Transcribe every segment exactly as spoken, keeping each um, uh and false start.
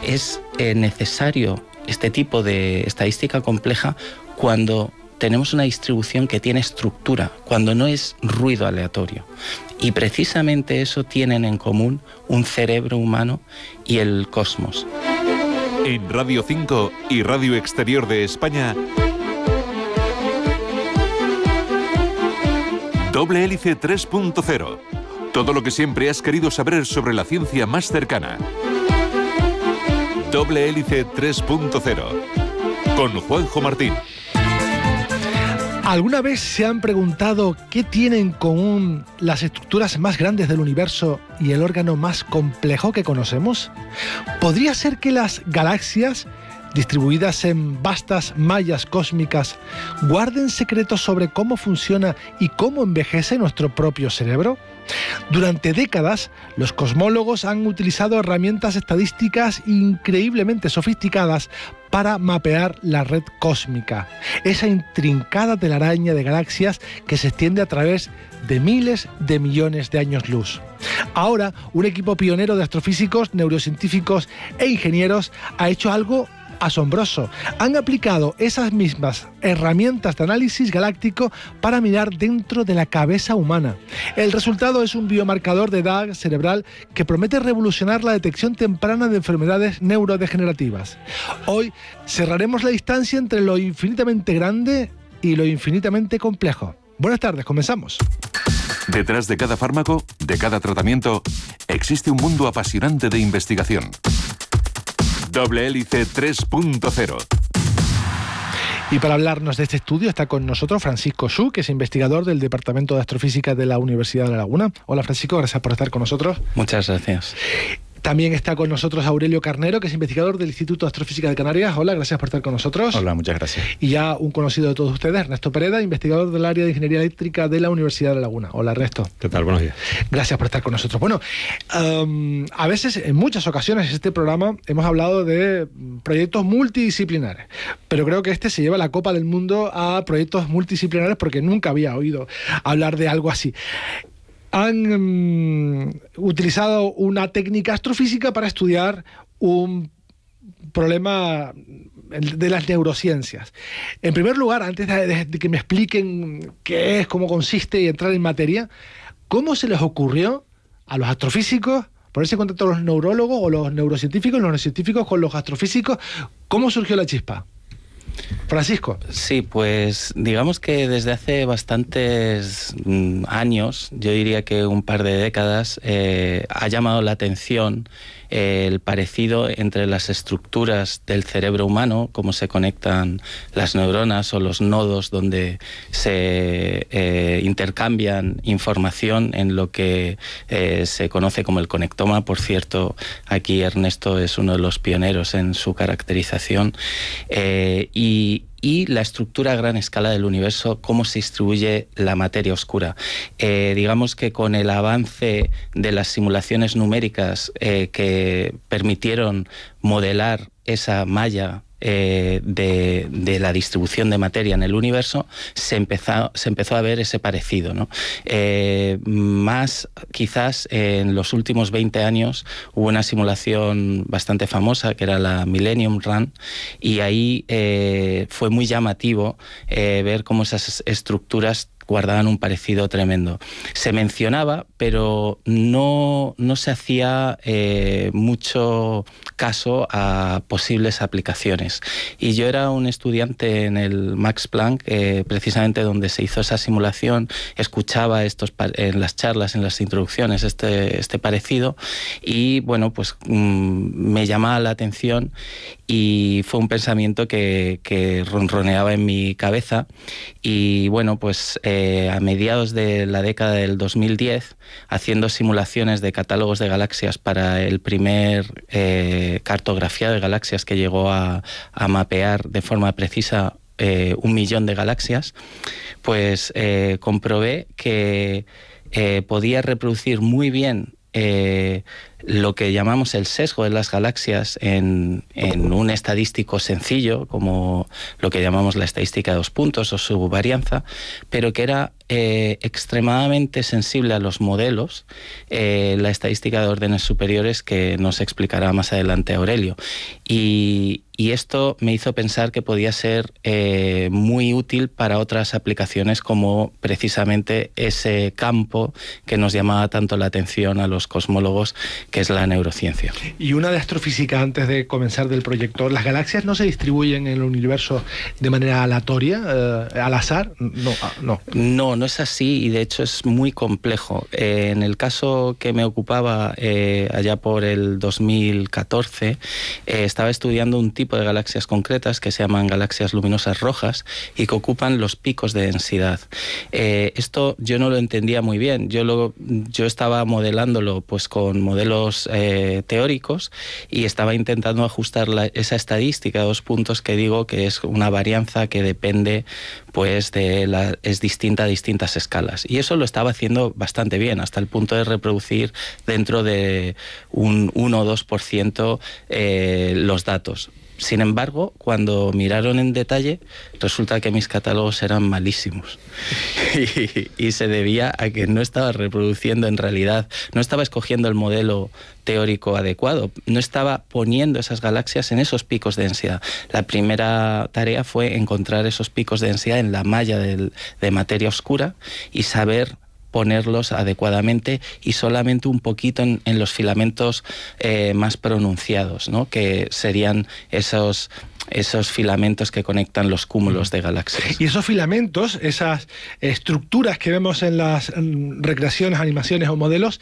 es eh, necesario este tipo de estadística compleja cuando tenemos una distribución que tiene estructura, cuando no es ruido aleatorio. Y precisamente eso tienen en común un cerebro humano y el cosmos. En Radio cinco y Radio Exterior de España, Doble Hélice tres punto cero. Todo lo que siempre has querido saber sobre la ciencia más cercana. Doble Hélice tres punto cero. Con Juanjo Martín. ¿Alguna vez se han preguntado qué tienen en común las estructuras más grandes del universo y el órgano más complejo que conocemos? ¿Podría ser que las galaxias, distribuidas en vastas mallas cósmicas, guarden secretos sobre cómo funciona y cómo envejece nuestro propio cerebro? Durante décadas, los cosmólogos han utilizado herramientas estadísticas increíblemente sofisticadas para mapear la red cósmica, esa intrincada telaraña de galaxias que se extiende a través de miles de millones de años luz. Ahora, un equipo pionero de astrofísicos, neurocientíficos e ingenieros ha hecho algo asombroso. Han aplicado esas mismas herramientas de análisis galáctico para mirar dentro de la cabeza humana. El resultado es un biomarcador de edad cerebral que promete revolucionar la detección temprana de enfermedades neurodegenerativas. Hoy cerraremos la distancia entre lo infinitamente grande y lo infinitamente complejo. Buenas tardes, comenzamos. Detrás de cada fármaco, de cada tratamiento, existe un mundo apasionante de investigación. Doble Hélice tres punto cero. Y para hablarnos de este estudio está con nosotros Francisco Xu, que es investigador del Departamento de Astrofísica de la Universidad de La Laguna. Hola Francisco, gracias por estar con nosotros. Muchas gracias. También está con nosotros Aurelio Carnero, que es investigador del Instituto de Astrofísica de Canarias. Hola, gracias por estar con nosotros. Hola, muchas gracias. Y ya un conocido de todos ustedes, Ernesto Pereda, investigador del área de Ingeniería Eléctrica de la Universidad de La Laguna. Hola, Ernesto. ¿Qué tal? Buenos días. Gracias por estar con nosotros. Bueno, um, a veces, en muchas ocasiones, en este programa hemos hablado de proyectos multidisciplinares, pero creo que este se lleva la copa del mundo a proyectos multidisciplinares porque nunca había oído hablar de algo así. Han um, utilizado una técnica astrofísica para estudiar un problema de las neurociencias. En primer lugar, antes de, de que me expliquen qué es, cómo consiste y entrar en materia, ¿cómo se les ocurrió a los astrofísicos ponerse en contacto con los neurólogos o los neurocientíficos, los neurocientíficos con los astrofísicos? ¿Cómo surgió la chispa? Francisco. Sí, pues digamos que desde hace bastantes mm, años, yo diría que un par de décadas, eh, ha llamado la atención eh, el parecido entre las estructuras del cerebro humano, cómo se conectan las neuronas o los nodos donde se eh, intercambian información en lo que eh, se conoce como el conectoma. Por cierto, aquí Ernesto es uno de los pioneros en su caracterización. Eh, y y la estructura a gran escala del universo, cómo se distribuye la materia oscura. Eh, digamos que con el avance de las simulaciones numéricas eh, que permitieron modelar esa malla eh, de, de la distribución de materia en el universo, se empezó, se empezó a ver ese parecido, ¿no? Eh, más quizás en los últimos veinte años hubo una simulación bastante famosa que era la Millennium Run, y ahí eh, fue muy llamativo eh, ver cómo esas estructuras guardaban un parecido tremendo. Se mencionaba, pero no, no se hacía eh, mucho caso a posibles aplicaciones. Y yo era un estudiante en el Max Planck, eh, precisamente donde se hizo esa simulación, escuchaba estos en las charlas, en las introducciones, este, este parecido, y bueno, pues mmm, me llamaba la atención y fue un pensamiento que, que ronroneaba en mi cabeza. Y bueno, pues eh, a mediados de la década del dos mil diez, haciendo simulaciones de catálogos de galaxias para el primer eh, cartografiado de galaxias que llegó a, a mapear de forma precisa eh, un millón de galaxias, pues eh, comprobé que eh, podía reproducir muy bien eh, lo que llamamos el sesgo de las galaxias en, en un estadístico sencillo, como lo que llamamos la estadística de dos puntos o su varianza, pero que era eh, extremadamente sensible a los modelos, eh, la estadística de órdenes superiores, que nos explicará más adelante Aurelio. Y, y esto me hizo pensar que podía ser eh, muy útil para otras aplicaciones, como precisamente ese campo que nos llamaba tanto la atención a los cosmólogos, que es la neurociencia. Y una de astrofísica antes de comenzar del proyecto: ¿las galaxias no se distribuyen en el universo de manera aleatoria, eh, al azar? No, no. No, no es así, y de hecho es muy complejo. Eh, en el caso que me ocupaba eh, allá por el dos mil catorce, eh, estaba estudiando un tipo de galaxias concretas que se llaman galaxias luminosas rojas y que ocupan los picos de densidad. Eh, esto yo no lo entendía muy bien. Yo, lo, yo estaba modelándolo pues con modelos eh, teóricos, y estaba intentando ajustar la, esa estadística de dos puntos que digo que es una varianza que depende pues de la, es distinta a distintas escalas. Y eso lo estaba haciendo bastante bien, hasta el punto de reproducir dentro de un uno o dos por ciento eh, los datos. Sin embargo, cuando miraron en detalle, resulta que mis catálogos eran malísimos. y, y se debía a que no estaba reproduciendo en realidad, no estaba escogiendo el modelo teórico adecuado, no estaba poniendo esas galaxias en esos picos de densidad. La primera tarea fue encontrar esos picos de densidad en la malla del, de materia oscura y saber ponerlos adecuadamente, y solamente un poquito en, en los filamentos eh, más pronunciados, ¿no? Que serían esos, esos filamentos que conectan los cúmulos de galaxias. Y esos filamentos, esas estructuras que vemos en las en recreaciones, animaciones o modelos,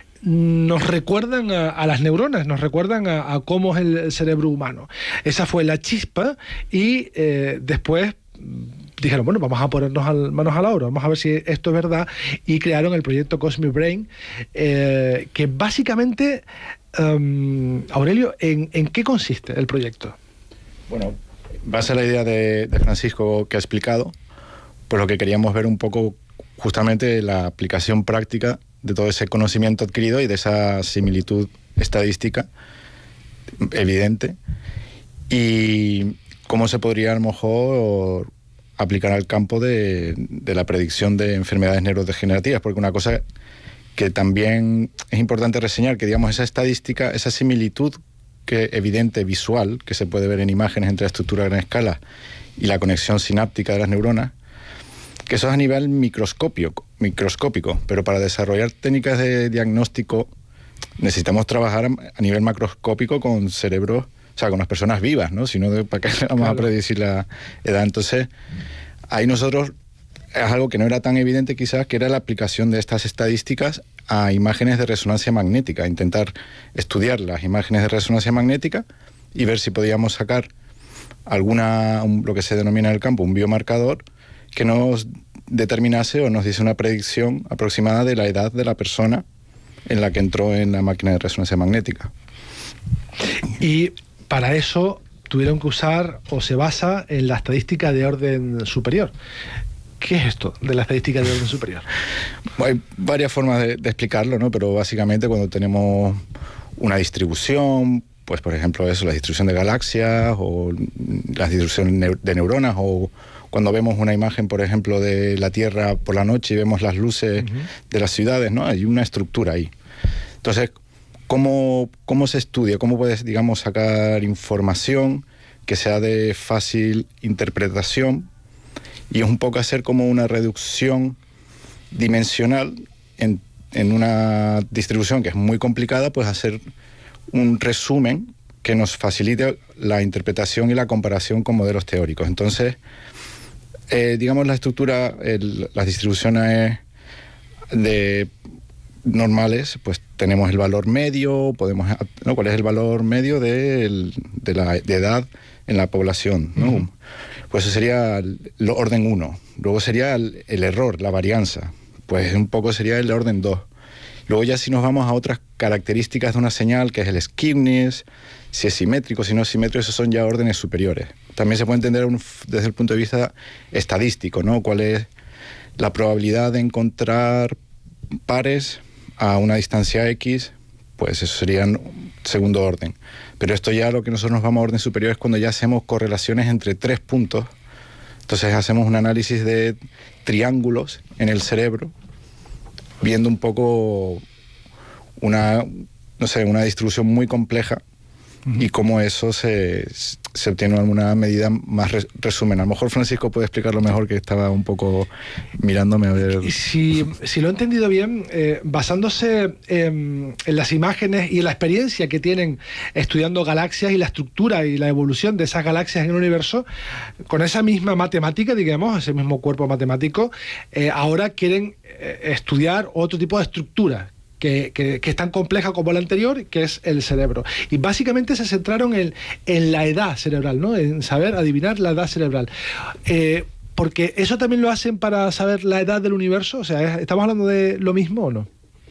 nos recuerdan a, a las neuronas, nos recuerdan a, a cómo es el, el cerebro humano. Esa fue la chispa, y eh, después dijeron, bueno, vamos a ponernos al, manos a la obra, vamos a ver si esto es verdad, y crearon el proyecto Cosmic Brain, eh, que básicamente, um, Aurelio, ¿en, ¿en qué consiste el proyecto? Bueno, base a la idea de, de Francisco que ha explicado, pues lo que queríamos ver un poco justamente la aplicación práctica de todo ese conocimiento adquirido y de esa similitud estadística evidente, y cómo se podría a lo mejor aplicar al campo de, de la predicción de enfermedades neurodegenerativas, porque una cosa que también es importante reseñar, que digamos esa estadística, esa similitud que evidente visual, que se puede ver en imágenes entre la estructura a gran escala y la conexión sináptica de las neuronas, que eso es a nivel microscópico, microscópico, pero para desarrollar técnicas de diagnóstico necesitamos trabajar a nivel macroscópico con cerebros, o sea, con las personas vivas, ¿no? Si no, ¿para qué vamos claro. a predecir la edad? Entonces, ahí nosotros, es algo que no era tan evidente quizás, que era la aplicación de estas estadísticas a imágenes de resonancia magnética, intentar estudiar las imágenes de resonancia magnética y ver si podíamos sacar alguna, un, lo que se denomina en el campo, un biomarcador que nos determinase o nos diese una predicción aproximada de la edad de la persona en la que entró en la máquina de resonancia magnética. Y para eso tuvieron que usar, o se basa en la estadística de orden superior. ¿Qué es esto de la estadística de orden superior? Hay varias formas de, de explicarlo, ¿no? Pero básicamente cuando tenemos una distribución, pues por ejemplo eso, la distribución de galaxias o la distribución de neuronas, o cuando vemos una imagen, por ejemplo, de la Tierra por la noche y vemos las luces uh-huh. de las ciudades, ¿no? Hay una estructura ahí. Entonces, ¿Cómo, ¿Cómo se estudia? ¿Cómo puedes, digamos, sacar información que sea de fácil interpretación? Y es un poco hacer como una reducción dimensional en, en una distribución que es muy complicada, pues hacer un resumen que nos facilite la interpretación y la comparación con modelos teóricos. Entonces, eh, digamos, la estructura, el, las distribuciones de normales, pues tenemos el valor medio, podemos, ¿no? ¿Cuál es el valor medio de, el, de la de edad en la población, ¿no? Uh-huh. Pues eso sería el orden uno. Luego sería el, el error, la varianza. Pues un poco sería el orden dos. Luego ya si nos vamos a otras características de una señal, que es el skewness, si es simétrico, si no es simétrico, esos son ya órdenes superiores. También se puede entender un, desde el punto de vista estadístico, ¿no? ¿Cuál es la probabilidad de encontrar pares a una distancia X pues eso serían segundo orden. Pero esto ya lo que nosotros nos vamos a orden superior es cuando ya hacemos correlaciones entre tres puntos. Entonces hacemos un análisis de triángulos en el cerebro, viendo un poco una, no sé, una distribución muy compleja y cómo eso se, se obtiene en alguna medida más res, resumen. A lo mejor Francisco puede explicarlo mejor, que estaba un poco mirándome a ver. Si, si lo he entendido bien, eh, basándose en, en las imágenes y en la experiencia que tienen estudiando galaxias y la estructura y la evolución de esas galaxias en el universo, con esa misma matemática, digamos, ese mismo cuerpo matemático, eh, ahora quieren eh, estudiar otro tipo de estructura Que, que, que es tan compleja como la anterior, que es el cerebro. Y básicamente se centraron en, en la edad cerebral, ¿no? En saber adivinar la edad cerebral. Eh, porque eso también lo hacen para saber la edad del universo. O sea, ¿estamos hablando de lo mismo o no?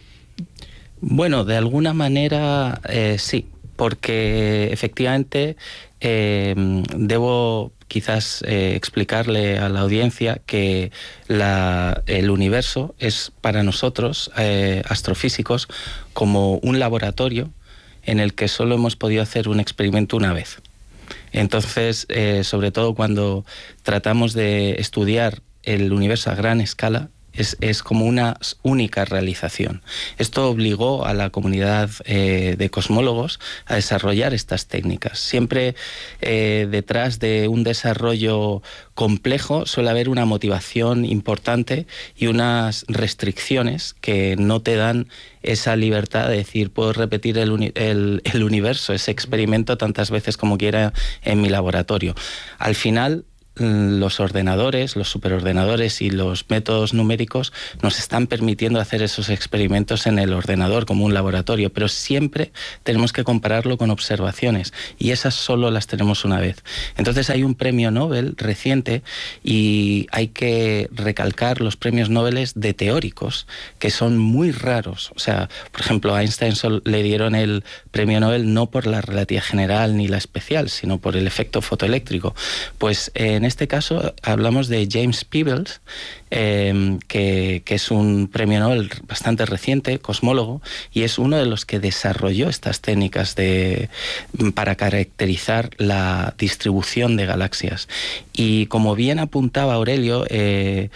Bueno, de alguna manera eh, sí, porque efectivamente eh, debo quizás eh, explicarle a la audiencia que la, el universo es para nosotros, eh, astrofísicos, como un laboratorio en el que solo hemos podido hacer un experimento una vez. Entonces, eh, sobre todo cuando tratamos de estudiar el universo a gran escala, Es, es como una única realización. Esto obligó a la comunidad eh, de cosmólogos a desarrollar estas técnicas. Siempre eh, detrás de un desarrollo complejo suele haber una motivación importante y unas restricciones que no te dan esa libertad de decir, puedo repetir el, uni el, el universo, ese experimento tantas veces como quiera en mi laboratorio. Al final, los ordenadores, los superordenadores y los métodos numéricos nos están permitiendo hacer esos experimentos en el ordenador como un laboratorio, pero siempre tenemos que compararlo con observaciones y esas solo las tenemos una vez. Entonces hay un premio Nobel reciente y hay que recalcar los premios Nobel de teóricos, que son muy raros. O sea, por ejemplo, a Einstein le dieron el premio Nobel no por la relatividad general ni la especial, sino por el efecto fotoeléctrico. Pues en En este caso hablamos de James Peebles, eh, que, que es un premio Nobel bastante reciente, cosmólogo, y es uno de los que desarrolló estas técnicas de, para caracterizar la distribución de galaxias. Y como bien apuntaba Aurelio, eh,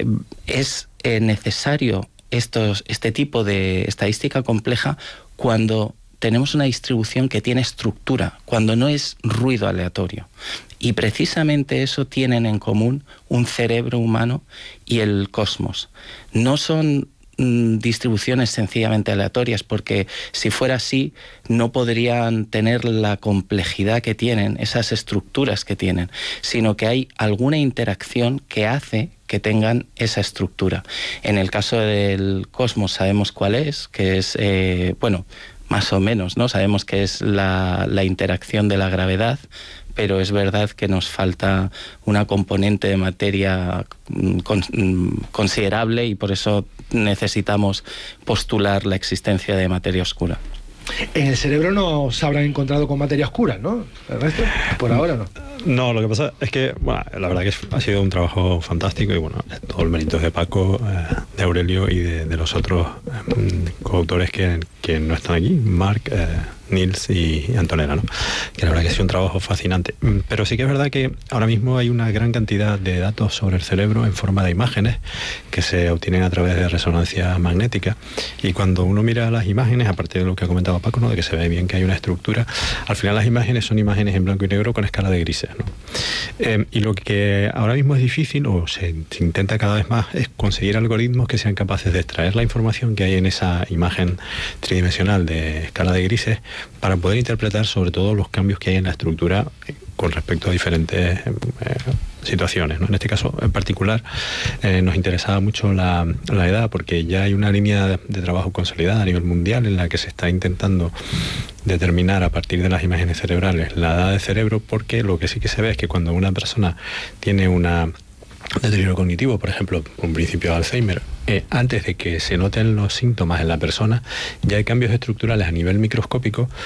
es eh, necesario estos, este tipo de estadística compleja cuando tenemos una distribución que tiene estructura, cuando no es ruido aleatorio. Y precisamente eso tienen en común un cerebro humano y el cosmos. No son mm, distribuciones sencillamente aleatorias, porque si fuera así no podrían tener la complejidad que tienen, esas estructuras que tienen, sino que hay alguna interacción que hace que tengan esa estructura. En el caso del cosmos sabemos cuál es, que es, eh, bueno, más o menos, ¿no? Sabemos que es la, la interacción de la gravedad, pero es verdad que nos falta una componente de materia con, considerable y por eso necesitamos postular la existencia de materia oscura. En el cerebro no se habrán encontrado con materia oscura, ¿no? ¿El resto? Por ahora no. No, lo que pasa es que, bueno, la verdad que ha sido un trabajo fantástico y, bueno, todo el mérito es de Paco, eh, de Aurelio y de, de los otros eh, coautores que, que no están aquí, Marc, eh, Nils y Antonella, ¿no? Que la verdad que ha sido un trabajo fascinante. Pero sí que es verdad que ahora mismo hay una gran cantidad de datos sobre el cerebro en forma de imágenes que se obtienen a través de resonancia magnética, y cuando uno mira las imágenes, aparte de lo que ha comentado Paco, ¿no? De que se ve bien que hay una estructura, al final las imágenes son imágenes en blanco y negro con escala de grises, ¿no? Eh, y lo que ahora mismo es difícil, o se, se intenta cada vez más, es conseguir algoritmos que sean capaces de extraer la información que hay en esa imagen tridimensional de escala de grises para poder interpretar sobre todo los cambios que hay en la estructura con respecto a diferentes eh, situaciones, ¿no? En este caso en particular eh, nos interesaba mucho la, la edad, porque ya hay una línea de, de trabajo consolidada a nivel mundial en la que se está intentando determinar a partir de las imágenes cerebrales la edad del cerebro, porque lo que sí que se ve es que cuando una persona tiene una deterioro cognitivo, por ejemplo, un principio de Alzheimer, eh, antes de que se noten los síntomas en la persona, ya hay cambios estructurales a nivel microscópico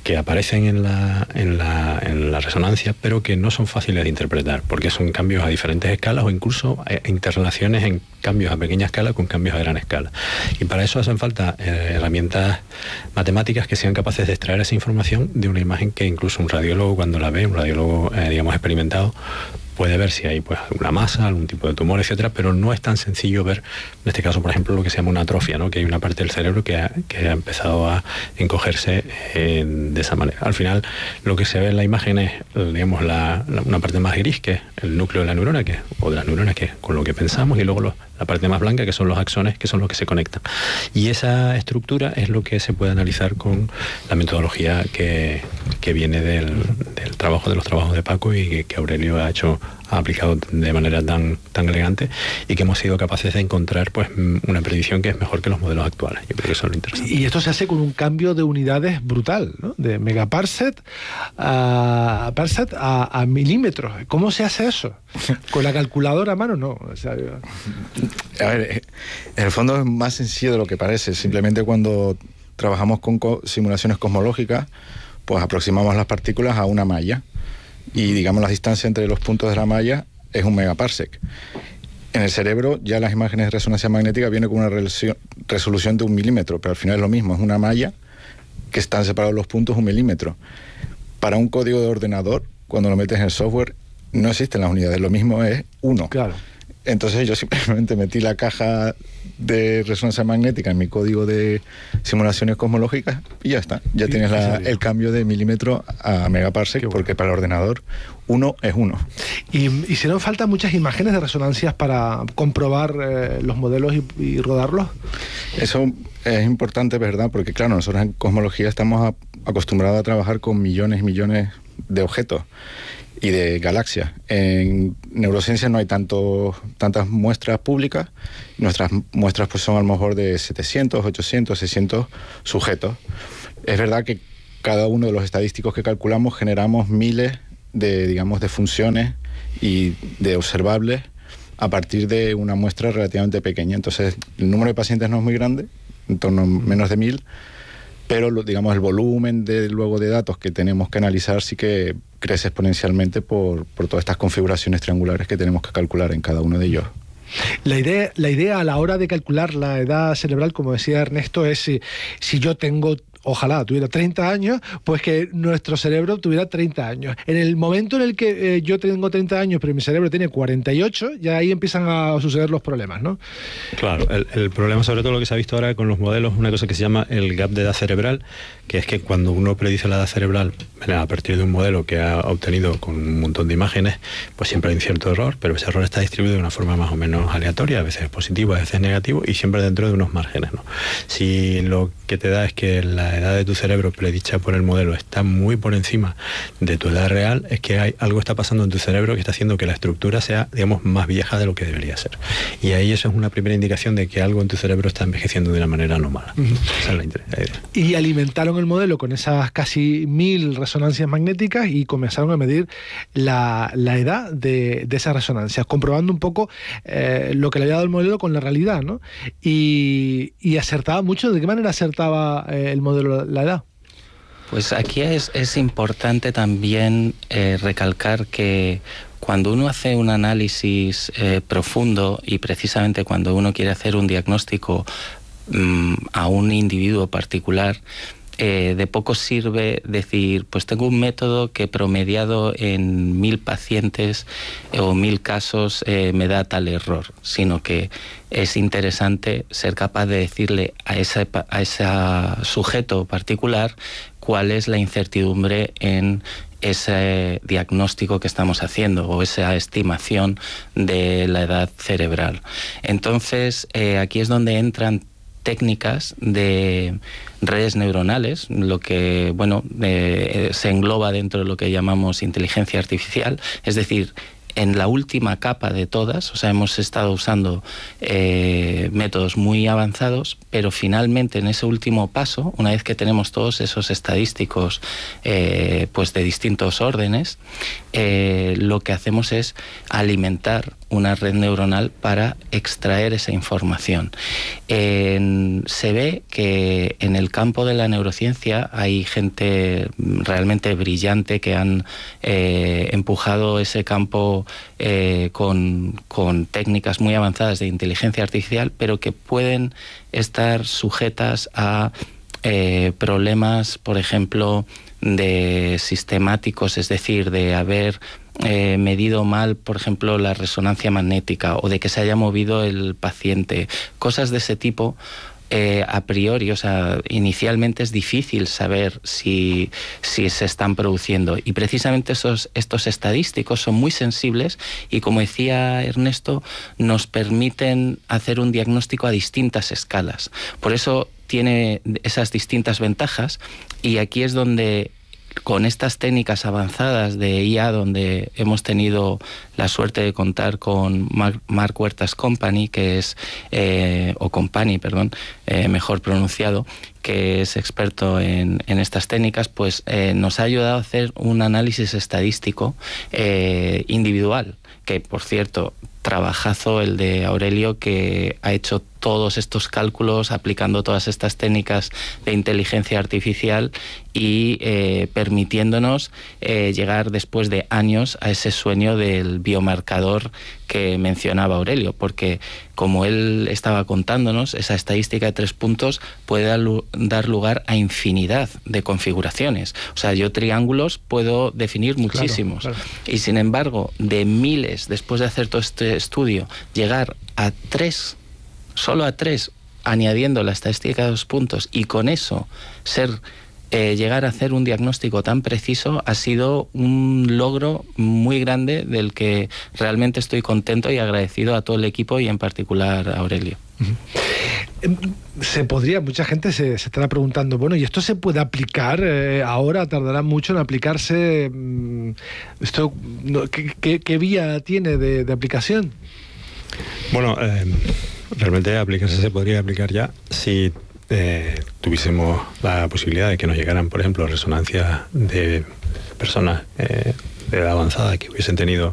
que aparecen en la, en, la, en la resonancia, pero que no son fáciles de interpretar, porque son cambios a diferentes escalas o incluso interrelaciones en cambios a pequeña escala con cambios a gran escala. Y para eso hacen falta eh, herramientas matemáticas que sean capaces de extraer esa información de una imagen que incluso un radiólogo, cuando la ve, un radiólogo eh, digamos experimentado, puede ver si hay pues alguna masa, algún tipo de tumor, etcétera, pero no es tan sencillo ver, en este caso, por ejemplo, lo que se llama una atrofia, ¿no? Que hay una parte del cerebro que ha, que ha empezado a encogerse eh, de esa manera. Al final, lo que se ve en la imagen es, digamos, la, la, una parte más gris, que es el núcleo de la neurona, que, o de las neuronas, que es con lo que pensamos, y luego los, la parte más blanca, que son los axones, que son los que se conectan. Y esa estructura es lo que se puede analizar con la metodología que, que viene del, del trabajo, de los trabajos de Paco y que, que Aurelio ha hecho, ha aplicado de manera tan, tan elegante, y que hemos sido capaces de encontrar pues una predicción que es mejor que los modelos actuales. Yo creo que eso es lo interesante. Y esto se hace con un cambio de unidades brutal, ¿no? De megaparsec a, parsec a, a milímetros. ¿Cómo se hace eso? ¿Con la calculadora a mano? No. O sea, yo... A ver, en el fondo es más sencillo de lo que parece. Simplemente cuando trabajamos con co simulaciones cosmológicas, pues aproximamos las partículas a una malla. Y digamos la distancia entre los puntos de la malla es un megaparsec. En el cerebro ya las imágenes de resonancia magnética vienen con una resolución de un milímetro, pero al final es lo mismo, es una malla que están separados los puntos un milímetro. Para un código de ordenador, cuando lo metes en el software, no existen las unidades, lo mismo es uno. Claro. Entonces yo simplemente metí la caja de resonancia magnética en mi código de simulaciones cosmológicas y ya está. Ya sí, tienes la, el cambio de milímetro a megaparsec, bueno, porque para el ordenador uno es uno. ¿Y hicieron falta muchas imágenes de resonancias para comprobar eh, los modelos y, y rodarlos? Eso es importante, ¿verdad? Porque claro, nosotros en cosmología estamos a, acostumbrados a trabajar con millones y millones de objetos y de galaxias. En neurociencia no hay tanto, tantas muestras públicas. Nuestras muestras pues son a lo mejor de setecientos, ochocientos, seiscientos sujetos. Es verdad que cada uno de los estadísticos que calculamos generamos miles de, digamos, de funciones y de observables a partir de una muestra relativamente pequeña. Entonces, el número de pacientes no es muy grande, en torno a menos de mil, pero digamos el volumen de luego de datos que tenemos que analizar sí que crece exponencialmente por, por todas estas configuraciones triangulares que tenemos que calcular en cada uno de ellos. La idea, la idea a la hora de calcular la edad cerebral, como decía Ernesto, es si, si yo tengo, ojalá tuviera treinta años, pues que nuestro cerebro tuviera treinta años. En el momento en el que eh, yo tengo treinta años, pero mi cerebro tiene cuarenta y ocho, ya ahí empiezan a suceder los problemas, ¿no? Claro, el, el problema, sobre todo lo que se ha visto ahora con los modelos, una cosa que se llama el gap de edad cerebral, que es que cuando uno predice la edad cerebral a partir de un modelo que ha obtenido con un montón de imágenes, pues siempre hay un cierto error, pero ese error está distribuido de una forma más o menos aleatoria, a veces es positivo, a veces es negativo, y siempre dentro de unos márgenes, ¿no? Si lo que te da es que la edad de tu cerebro predicha por el modelo está muy por encima de tu edad real, es que hay, algo está pasando en tu cerebro que está haciendo que la estructura sea, digamos, más vieja de lo que debería ser. Y ahí eso es una primera indicación de que algo en tu cerebro está envejeciendo de una manera anómala. Uh-huh. Esa es la idea. Y alimentaron el modelo con esas casi mil resonancias magnéticas y comenzaron a medir la, la edad de, de esas resonancias, comprobando un poco eh, lo que le había dado el modelo con la realidad, ¿no? Y, y acertaba mucho. ¿De qué manera acertaba eh, el modelo la edad? Pues aquí es, es importante también eh, recalcar que cuando uno hace un análisis eh, profundo y precisamente cuando uno quiere hacer un diagnóstico mmm, a un individuo particular, Eh, de poco sirve decir, pues tengo un método que promediado en mil pacientes eh, o mil casos eh, me da tal error, sino que es interesante ser capaz de decirle a ese, a ese sujeto particular cuál es la incertidumbre en ese diagnóstico que estamos haciendo o esa estimación de la edad cerebral. Entonces, eh, aquí es donde entran técnicas de redes neuronales, lo que bueno eh, se engloba dentro de lo que llamamos inteligencia artificial, es decir, en la última capa de todas, o sea, hemos estado usando eh, métodos muy avanzados, pero finalmente en ese último paso, una vez que tenemos todos esos estadísticos eh, pues de distintos órdenes, eh, lo que hacemos es alimentar una red neuronal para extraer esa información. En, se ve que en el campo de la neurociencia hay gente realmente brillante que han eh, empujado ese campo eh, con, con técnicas muy avanzadas de inteligencia artificial, pero que pueden estar sujetas a eh, problemas, por ejemplo, de sistemáticos, es decir, de haber Eh, medido mal, por ejemplo, la resonancia magnética o de que se haya movido el paciente, cosas de ese tipo. Eh, a priori, o sea, inicialmente es difícil saber si, si se están produciendo, y precisamente esos, estos estadísticos son muy sensibles y, como decía Ernesto, nos permiten hacer un diagnóstico a distintas escalas. Por eso tiene esas distintas ventajas, y aquí es donde, con estas técnicas avanzadas de I A, donde hemos tenido la suerte de contar con Mark, Mark Huertas Company, que es, eh, o Company, perdón, eh, mejor pronunciado, que es experto en, en estas técnicas, pues eh, nos ha ayudado a hacer un análisis estadístico eh, individual, que, por cierto, trabajazo el de Aurelio, que ha hecho todos estos cálculos aplicando todas estas técnicas de inteligencia artificial y eh, permitiéndonos eh, llegar después de años a ese sueño del biomarcador que mencionaba Aurelio, porque, como él estaba contándonos, esa estadística de tres puntos puede dar lugar a infinidad de configuraciones. O sea, yo triángulos puedo definir muchísimos. Claro, claro. Y sin embargo, de miles, después de hacer todo este estudio, llegar a tres, solo a tres, añadiendo la estadística de dos puntos, y con eso ser eh, llegar a hacer un diagnóstico tan preciso, ha sido un logro muy grande del que realmente estoy contento y agradecido a todo el equipo, y en particular a Aurelio. Uh-huh. Se podría, mucha gente se, se estará preguntando, bueno, ¿y esto se puede aplicar eh, ahora? ¿Tardará mucho en aplicarse? Esto, no, ¿qué, qué, ¿Qué vía tiene de, de aplicación? Bueno, eh, realmente aplicarse se podría aplicar ya si eh, tuviésemos la posibilidad de que nos llegaran, por ejemplo, resonancias de personas eh, de edad avanzada que hubiesen tenido